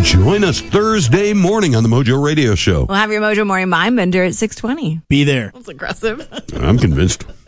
Join us Thursday morning on the Mojo Radio Show. We'll have your Mojo Morning Mind Bender at 6:20. Be there. That's aggressive. I'm convinced.